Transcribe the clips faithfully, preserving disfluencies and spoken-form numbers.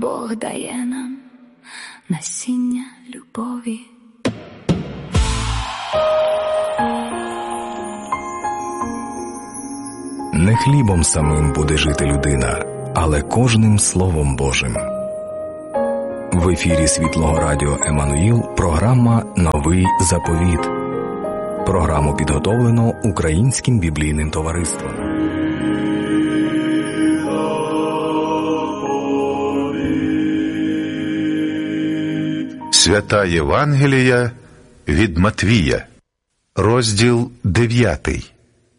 Бог дає нам насіння любові. Не хлібом самим буде жити людина, але кожним Словом Божим. В ефірі Світлого Радіо Еммануїл програма «Новий заповіт». Програму підготовлено Українським біблійним товариством. Свята Євангелія від Матвія, розділ дев'ятий.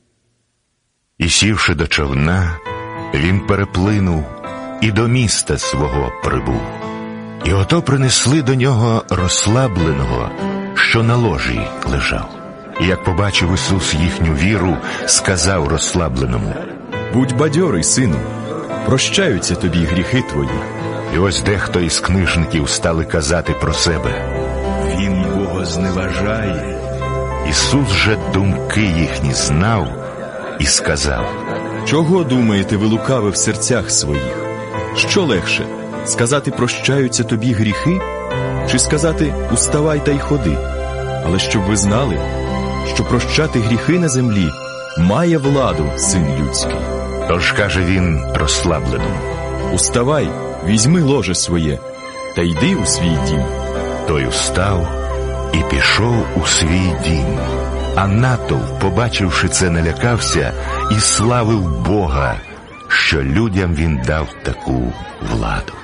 І сівши до човна, він переплинув і до міста свого прибув. І ото принесли до нього розслабленого, що на ложі лежав. І як побачив Ісус їхню віру, сказав розслабленому: «Будь бадьорий, сину, прощаються тобі гріхи твої». І ось дехто із книжників стали казати про себе: «Він Бога зневажає». Ісус же думки їхні знав і сказав: «Чого думаєте ви лукаве в серцях своїх? Що легше, сказати прощаються тобі гріхи, чи сказати уставай та й ходи? Але щоб ви знали, що прощати гріхи на землі має владу Син людський». Тож каже він розслабленому: «Уставай, візьми ложе своє та йди у свій дім». Той устав і пішов у свій дім. А натовп, побачивши це, налякався і славив Бога, що людям він дав таку владу.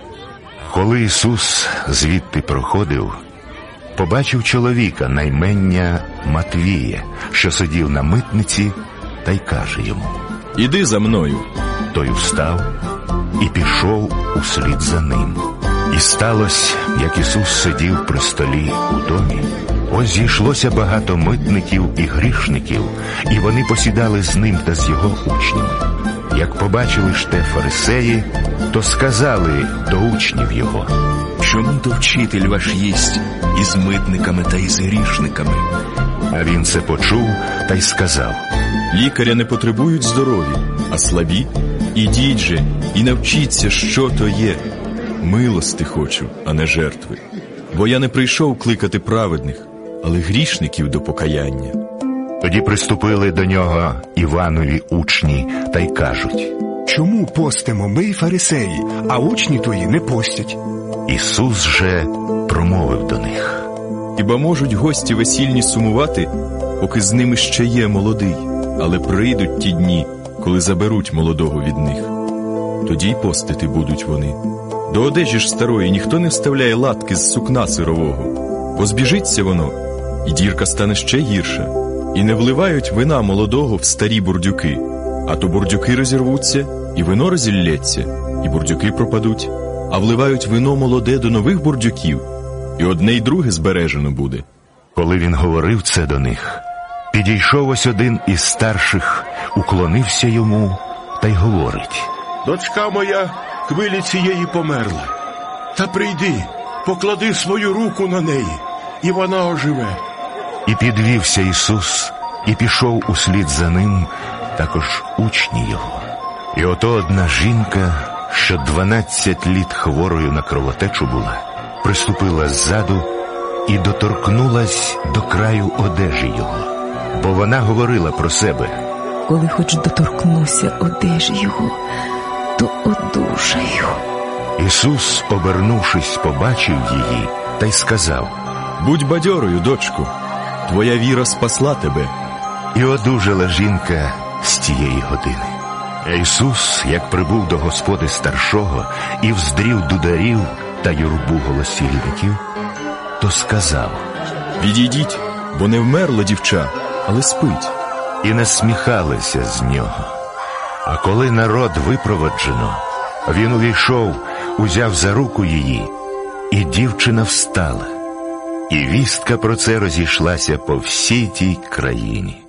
Коли Ісус звідти проходив, побачив чоловіка на ім'я Матвія, що сидів на митниці, та й каже йому: «Іди за мною». Той устав і пішов услід за ним. І сталося, як Ісус сидів при столі у домі, ось зійшлося багато митників і грішників, і вони посідали з ним та з його учнями. Як побачили ж те фарисеї, то сказали до учнів його: «Чому то вчитель ваш їсть із митниками та із грішниками?» А він це почув та й сказав: «Лікаря не потребують здорові, а слабі. Ідіть же і навчіться, що то є. Милости хочу, а не жертви. Бо я не прийшов кликати праведних, але грішників до покаяння». Тоді приступили до нього Іванові учні та й кажуть: «Чому постимо ми й фарисеї, а учні твої не постять?» Ісус же промовив до них: «Хіба можуть гості весільні сумувати, поки з ними ще є молодий? Але прийдуть ті дні, коли заберуть молодого від них. Тоді й постити будуть вони. До одежі ж старої ніхто не вставляє латки з сукна сирового, бо збіжиться воно, і дірка стане ще гірша. І не вливають вина молодого в старі бурдюки, а то бурдюки розірвуться, і вино розіллється, і бурдюки пропадуть, а вливають вино молоде до нових бурдюків, і одне й друге збережено буде». Коли він говорив це до них, підійшов ось один із старших, уклонився йому та й говорить: «Дочка моя хвилі цієї померла. Та прийди, поклади свою руку на неї, і вона оживе». І підвівся Ісус, і пішов услід за ним також учні його. І ото одна жінка, що дванадцять літ хворою на кровотечу була, приступила ззаду і доторкнулась до краю одежі його, бо вона говорила про себе: «Коли хоч доторкнуся одежі його, то одужаю». Ісус, обернувшись, побачив її та й сказав: «Будь бадьорою, дочко, твоя віра спасла тебе». І одужала жінка з тієї години. А Ісус, як прибув до господи старшого і вздрів дударів та юрбу голосільників, то сказав: «Відійдіть, бо не вмерла дівча, але спить». І насміхалися з нього. А коли народ випроводжено, він увійшов, узяв за руку її, і дівчина встала. І вістка про це розійшлася по всій тій країні.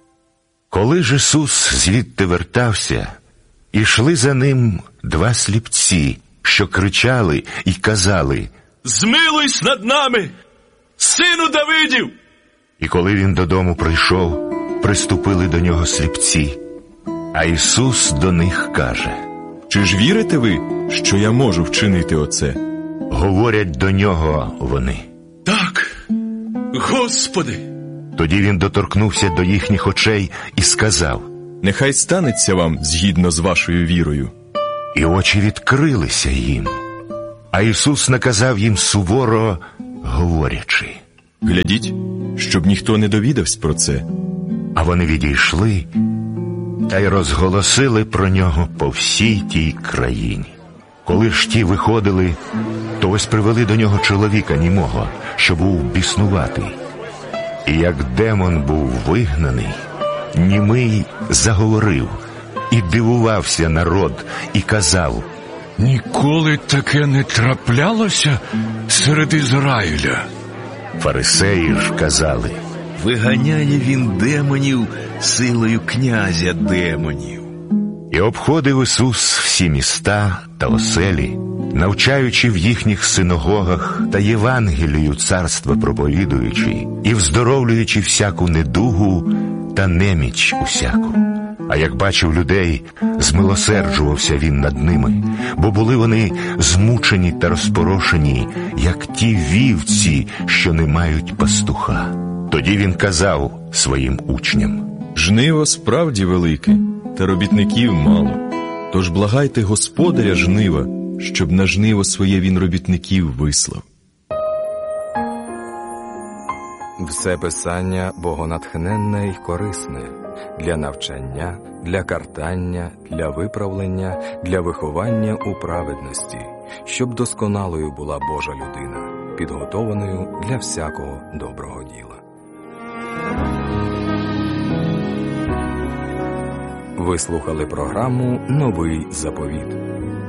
Коли ж Ісус звідти вертався, ішли за ним два сліпці, що кричали і казали: «Змилуйсь над нами, сину Давидів!» І коли він додому прийшов, приступили до нього сліпці, а Ісус до них каже: Чи ж вірите ви, що я можу вчинити оце? Говорять до нього вони. Так, Господи. Тоді він доторкнувся до їхніх очей і сказав: Нехай станеться вам згідно з вашою вірою. І очі відкрилися їм. А Ісус наказав їм суворо, говорячи: Глядіть, щоб ніхто не довідався про це. А вони відійшли та й розголосили про нього по всій тій країні. Коли ж ті виходили, то ось привели до нього чоловіка німого, що був біснуватий. І як демон був вигнаний, німий заговорив, і дивувався народ, і казав: Ніколи таке не траплялося серед Ізраїля. Фарисеї ж казали: Виганяє він демонів силою князя демонів. І обходив Ісус всі міста та оселі, навчаючи в їхніх синагогах та Євангелію царства проповідуючи, і вздоровлюючи всяку недугу та неміч усяку. А як бачив людей, змилосерджувався він над ними, бо були вони змучені та розпорошені, як ті вівці, що не мають пастуха. Тоді він казав своїм учням: Жниво справді велике, та робітників мало. Тож благайте Господаря жнива, щоб на жниво своє він робітників вислав. Все писання богонатхненне й корисне для навчання, для картання, для виправлення, для виховання у праведності, щоб досконалою була Божа людина, підготованою для всякого доброго діла. Ви слухали програму «Новий заповіт».